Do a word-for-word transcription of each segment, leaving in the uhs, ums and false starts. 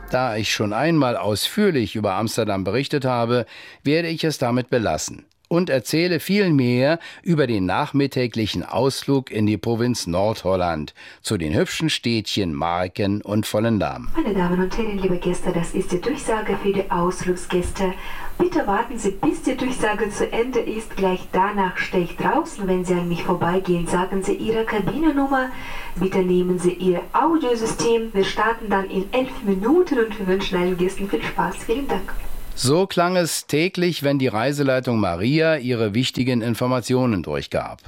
Da ich schon einmal ausführlich über Amsterdam berichtet habe, werde ich es damit belassen und erzähle viel mehr über den nachmittäglichen Ausflug in die Provinz Nordholland, zu den hübschen Städtchen Marken und Volendam. Meine Damen und Herren, liebe Gäste, das ist die Durchsage für die Ausflugsgäste. Bitte warten Sie, bis die Durchsage zu Ende ist. Gleich danach stehe ich draußen. Wenn Sie an mich vorbeigehen, sagen Sie Ihre Kabinennummer. Bitte nehmen Sie Ihr Audiosystem. Wir starten dann in elf Minuten und wir wünschen allen Gästen viel Spaß. Vielen Dank. So klang es täglich, wenn die Reiseleitung Maria ihre wichtigen Informationen durchgab.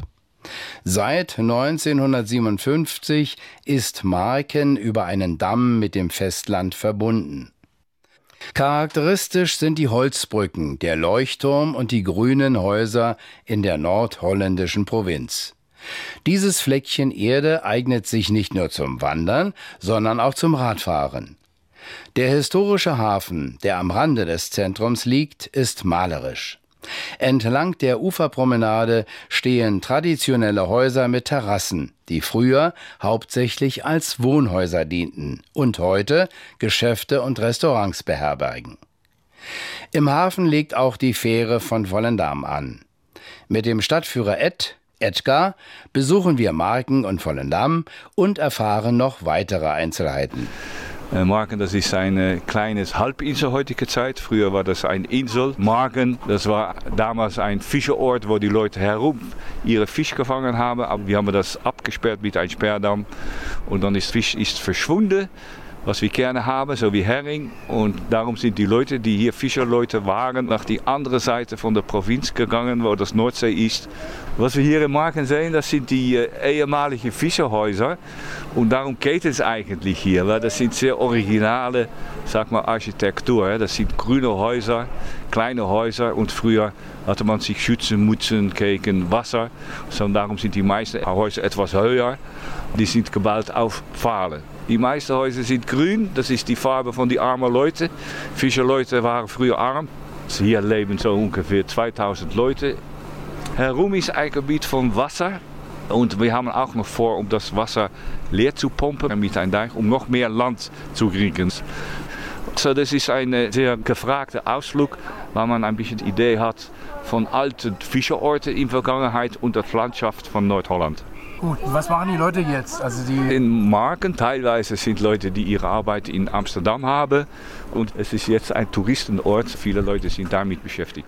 Seit neunzehnhundertsiebenundfünfzig ist Marken über einen Damm mit dem Festland verbunden. Charakteristisch sind die Holzbrücken, der Leuchtturm und die grünen Häuser in der nordholländischen Provinz. Dieses Fleckchen Erde eignet sich nicht nur zum Wandern, sondern auch zum Radfahren. Der historische Hafen, der am Rande des Zentrums liegt, ist malerisch. Entlang der Uferpromenade stehen traditionelle Häuser mit Terrassen, die früher hauptsächlich als Wohnhäuser dienten und heute Geschäfte und Restaurants beherbergen. Im Hafen legt auch die Fähre von Volendam an. Mit dem Stadtführer Ed, Edgar besuchen wir Marken und Volendam und erfahren noch weitere Einzelheiten. Marken, das ist ein kleines Halbinsel heutige Zeit. Früher war das ein Insel. Marken, das war damals ein Fischerort, wo die Leute herum ihre Fisch gefangen haben. Aber wir haben das abgesperrt mit einem Sperrdamm. Und dann ist Fisch ist verschwunden, was wir gerne haben, so wie Hering. Und darum sind die Leute, die hier Fischerleute waren, nach die andere Seite von der Provinz gegangen, wo das Nordsee ist. Was wir hier in Marken sehen, das sind die äh, ehemaligen Fischerhäuser. Und darum geht es eigentlich hier, weil das sind sehr originale, sag mal, Architektur. Das sind grüne Häuser, kleine Häuser und früher hatte man sich schützen müssen gegen Wasser. So, darum sind die meisten Häuser etwas höher. Die sind gebaut auf Pfahlen. Die meisten Häuser sind grün, das ist die Farbe von die armen Leute. Fischerleute waren früher arm. Hier leben so ungefähr zweitausend Leute. Herum ist ein Gebiet von Wasser. Und wir haben auch noch vor, um das Wasser leer zu pumpen mit einem Deich, um noch mehr Land zu kriegen. So, das ist ein sehr gefragter Ausflug, weil man ein bisschen Idee hat von alten Fischerorten in der Vergangenheit und der Landschaft von Nordholland. Gut, was machen die Leute jetzt? Also die in Marken teilweise sind Leute, die ihre Arbeit in Amsterdam haben und es ist jetzt ein Touristenort. Viele Leute sind damit beschäftigt.